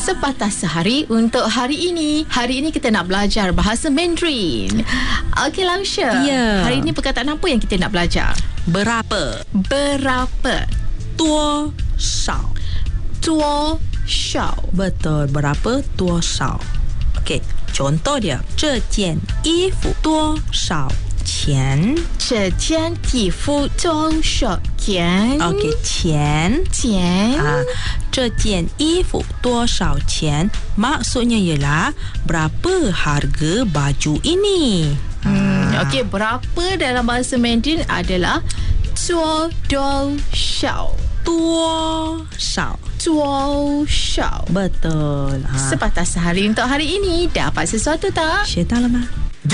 Sepatah sehari untuk hari ini. Hari ini kita nak belajar bahasa Mandarin. Okey, Lausha. Ya. Hari ini perkataan apa yang kita nak belajar? Berapa? Berapa? 多少? 多少? Betul, berapa? 多少? Okey, contoh dia. 这件衣服多少钱? 这件衣服多少钱? Okey, 钱. 钱. 这件衣服多少钱? Maksudnya ialah berapa harga baju ini? Okey, berapa dalam bahasa Mandarin adalah 多少? 多少? 多少? Betul. Sepatah sehari untuk hari ini. Dapat sesuatu tak? 学到了吗？